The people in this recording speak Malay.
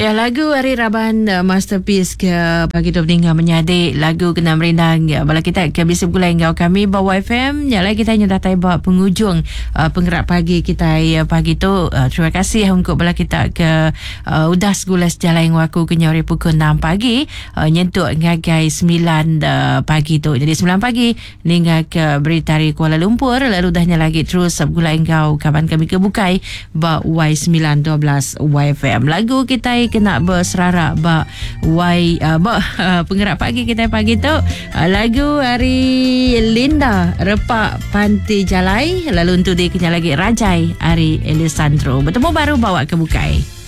Ya, lagu Ari Raban masterpiece ke pagi tu peninggal menyadik lagu kena merindang ya, bala kita ke bisa gulai ngau kami bawa FM ya lah kita dah bawa penghujung penggerak pagi kita ya, pagi tu terima kasih untuk bala kita ke udas gulas jalan waku ke nyori pukul 6 pagi nyentuk ngagai 9 pagi tu. Jadi 9 pagi hingga ke berita dari Kuala Lumpur, lalu dahnya lagi terus gulai ngau kapan kami kebukai ba Y912 YFM. Lagu kita kena berserara ba penggerak pagi kita pagi tu lagu Ari Linda Repak Panti Jalai, lalu untuk dia kena lagi Rajai Ari Elisandro. Bertemu baru bawa ke bukai.